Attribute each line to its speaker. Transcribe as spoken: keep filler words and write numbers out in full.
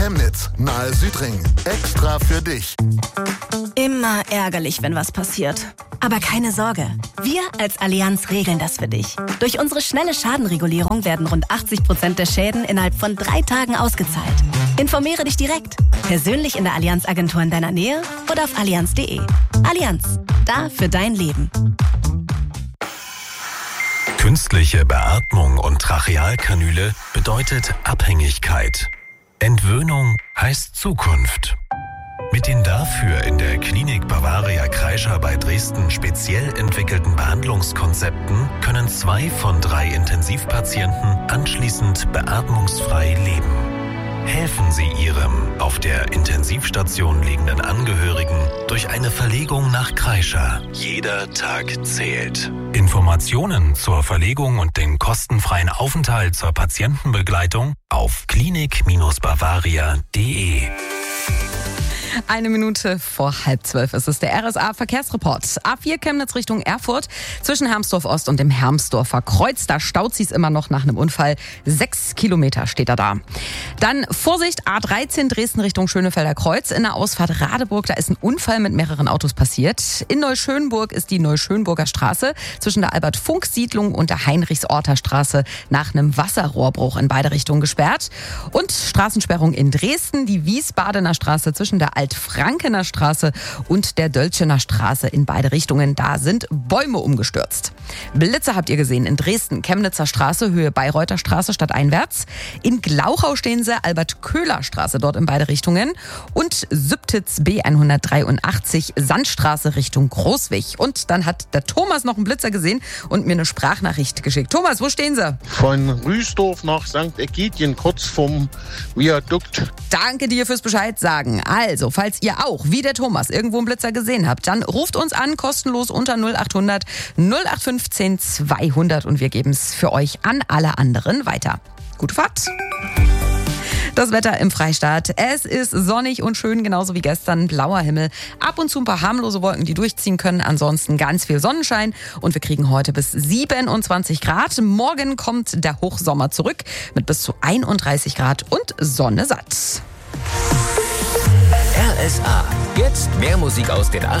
Speaker 1: Chemnitz, nahe Südring. Extra für dich.
Speaker 2: Immer ärgerlich, wenn was passiert. Aber keine Sorge. Wir als Allianz regeln das für dich. Durch unsere schnelle Schadenregulierung werden rund achtzig Prozent der Schäden innerhalb von drei Tagen ausgezahlt. Informiere dich direkt. Persönlich in der Allianz-Agentur in deiner Nähe oder auf allianz punkt de. Allianz. Da für dein Leben.
Speaker 3: Künstliche Beatmung und Trachealkanüle bedeutet Abhängigkeit. Entwöhnung heißt Zukunft. Mit den dafür in der Klinik Bavaria Kreischer bei Dresden speziell entwickelten Behandlungskonzepten können zwei von drei Intensivpatienten anschließend beatmungsfrei leben. Helfen Sie Ihrem auf der Intensivstation liegenden Angehörigen durch eine Verlegung nach Kreischer. Jeder Tag zählt. Informationen zur Verlegung und den kostenfreien Aufenthalt zur Patientenbegleitung auf klinik Bavaria punkt de.
Speaker 4: Eine Minute vor halb zwölf ist es der R S A-Verkehrsreport. A vier Chemnitz Richtung Erfurt zwischen Hermsdorf Ost und dem Hermsdorfer Kreuz. Da staut sie's immer noch nach einem Unfall. Sechs Kilometer steht er da. Dann Vorsicht, A dreizehn Dresden Richtung Schönefelder Kreuz. In der Ausfahrt Radeburg, da ist ein Unfall mit mehreren Autos passiert. In Neuschönburg ist die Neuschönburger Straße zwischen der Albert-Funk-Siedlung und der Heinrichsorter Straße nach einem Wasserrohrbruch in beide Richtungen gesperrt. Und Straßensperrung in Dresden, die Wiesbadener Straße zwischen der Altfrankener Straße und der Dölschener Straße in beide Richtungen. Da sind Bäume umgestürzt. Blitze habt ihr gesehen in Dresden, Chemnitzer Straße, Höhe Bayreuther Straße stadteinwärts. In Glauchau stehen sie, Albert-Köhler Straße, dort in beide Richtungen. Und Sübtitz B hundertdreiundachtzig, Sandstraße Richtung Großwig. Und dann hat der Thomas noch einen Blitzer gesehen und mir eine Sprachnachricht geschickt. Thomas, wo stehen sie?
Speaker 5: Von Rüsdorf nach Sankt Ägidien, kurz vom Viadukt.
Speaker 4: Danke dir fürs Bescheid sagen. Also, falls ihr auch, wie der Thomas, irgendwo einen Blitzer gesehen habt, dann ruft uns an, kostenlos unter null acht hundert null acht fünfzehn zweihundert und wir geben es für euch an alle anderen weiter. Gute Fahrt! Das Wetter im Freistaat. Es ist sonnig und schön, genauso wie gestern. Blauer Himmel. Ab und zu ein paar harmlose Wolken, die durchziehen können. Ansonsten ganz viel Sonnenschein. Und wir kriegen heute bis siebenundzwanzig Grad. Morgen kommt der Hochsommer zurück mit bis zu einunddreißig Grad und Sonne satt.
Speaker 6: R S A. Jetzt mehr Musik aus den